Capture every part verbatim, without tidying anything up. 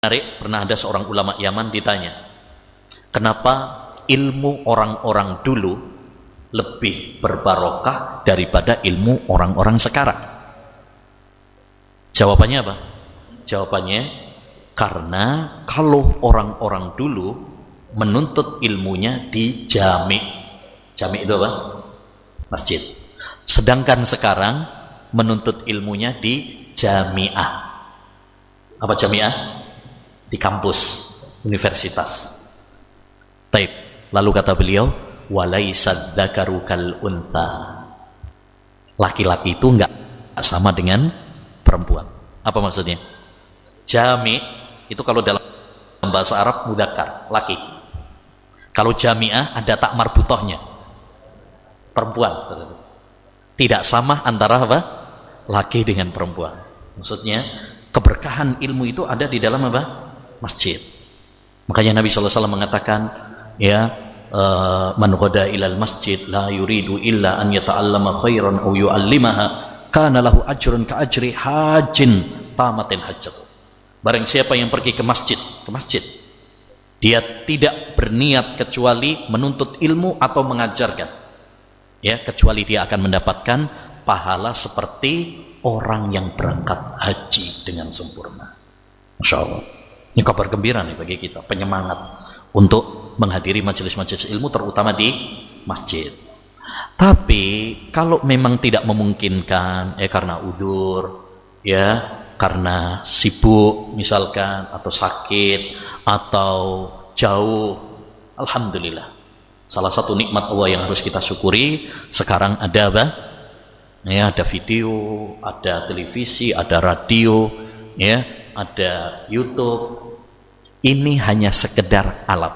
Menarik, pernah ada seorang ulama Yaman ditanya, kenapa ilmu orang-orang dulu lebih berbarokah daripada ilmu orang-orang sekarang? Jawabannya apa? Jawabannya, karena kalau orang-orang dulu menuntut ilmunya di jami. Jami itu apa? Masjid. Sedangkan sekarang menuntut ilmunya di jamiah. Apa jamiah? Di kampus, universitas. Taib. Lalu kata beliau, walaisa dzakaru kal untha. Laki-laki itu enggak sama dengan perempuan. Apa maksudnya? Jami itu kalau dalam bahasa Arab mudzakkar, laki. Kalau jamiah ada tak marbutohnya, perempuan. Tidak sama antara apa? Laki dengan perempuan. Maksudnya keberkahan ilmu itu ada di dalam apa? Masjid. Makanya Nabi sallallahu alaihi wasallam mengatakan, ya, man ghada ilal masjid la yuridu illa an yata'allama khairan aw yu'allimaha kana lahu ajrun ka ajri hajin tamatin hajjat. Barang siapa yang pergi ke masjid, ke masjid, dia tidak berniat kecuali menuntut ilmu atau mengajarkan, ya, kecuali dia akan mendapatkan pahala seperti orang yang berangkat haji dengan sempurna. Masya Allah. Ini kabar gembira nih bagi kita, penyemangat untuk menghadiri majelis-majelis ilmu, terutama di masjid. Tapi kalau memang tidak memungkinkan, ya karena udzur, ya karena sibuk misalkan, atau sakit, atau jauh, alhamdulillah. Salah satu nikmat Allah yang harus kita syukuri, sekarang ada apa? Ya, ada video, ada televisi, ada radio, ya, ada YouTube. Ini hanya sekedar alat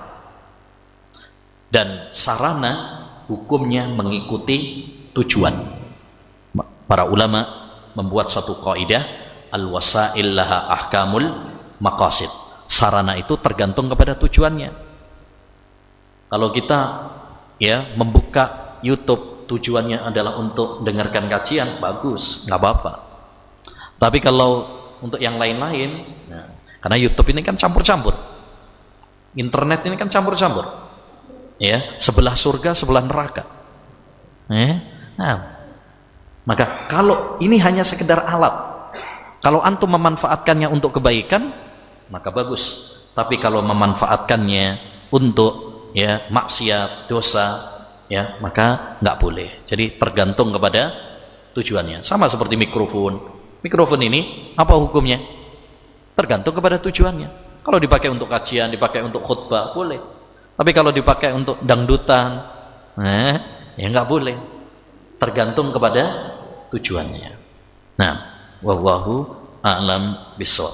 dan sarana, hukumnya mengikuti tujuan. Para ulama membuat satu kaidah, al-wasail laha ahkamul maqasid. Sarana itu tergantung kepada tujuannya. Kalau kita, ya, membuka YouTube tujuannya adalah untuk dengarkan kajian, bagus, nggak apa-apa. Tapi kalau untuk yang lain-lain, nah, karena YouTube ini kan campur-campur, internet ini kan campur-campur, ya, sebelah surga sebelah neraka, ya. Nah, maka kalau ini hanya sekedar alat, kalau antum memanfaatkannya untuk kebaikan, maka bagus. Tapi kalau memanfaatkannya untuk, ya, maksiat, dosa, ya, maka nggak boleh. Jadi tergantung kepada tujuannya. Sama seperti mikrofon. Mikrofon ini apa hukumnya? Tergantung kepada tujuannya. Kalau dipakai untuk kajian, dipakai untuk khutbah, boleh. Tapi kalau dipakai untuk dangdutan, nah, ya nggak boleh. Tergantung kepada tujuannya. Nah, wallahu a'lam bishawab.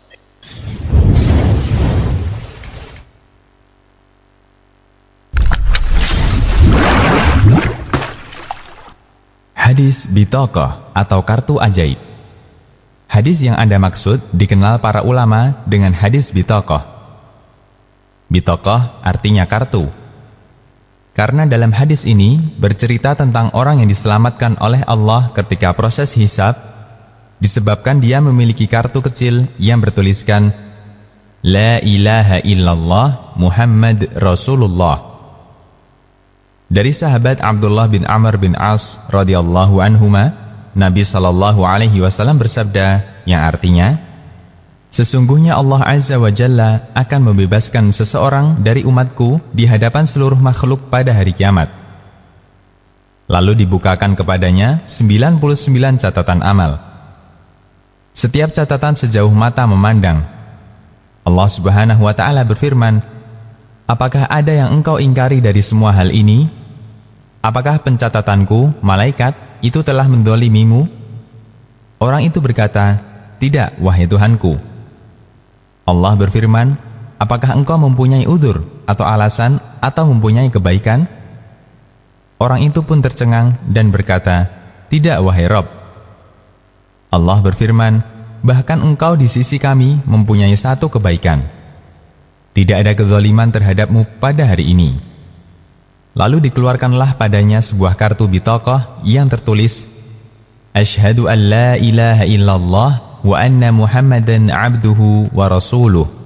Hadis bitaqah atau kartu ajaib. Hadis yang Anda maksud dikenal para ulama dengan hadis bitaqah. Bitaqah artinya kartu. Karena dalam hadis ini bercerita tentang orang yang diselamatkan oleh Allah ketika proses hisab, disebabkan dia memiliki kartu kecil yang bertuliskan La ilaha illallah Muhammad Rasulullah. Dari sahabat Abdullah bin Amr bin As radhiyallahu anhuma, Nabi sallallahu alaihi wasallam bersabda, yang artinya, sesungguhnya Allah Azza wa Jalla akan membebaskan seseorang dari umatku di hadapan seluruh makhluk pada hari kiamat. Lalu dibukakan kepadanya sembilan puluh sembilan catatan amal. Setiap catatan sejauh mata memandang. Allah Subhanahu wa Ta'ala berfirman, apakah ada yang engkau ingkari dari semua hal ini? Apakah pencatatanku, malaikat, itu telah mendolimimu? Orang itu berkata, tidak, wahai Tuhanku. Allah berfirman, apakah engkau mempunyai udzur atau alasan atau mempunyai kebaikan? Orang itu pun tercengang dan berkata, tidak, wahai Rabb. Allah berfirman, bahkan engkau di sisi kami mempunyai satu kebaikan. Tidak ada kezaliman terhadapmu pada hari ini. Lalu dikeluarkanlah padanya sebuah kartu bitaqah yang tertulis Asyhadu an la ilaha illallah wa anna Muhammadan abduhu wa rasuluh.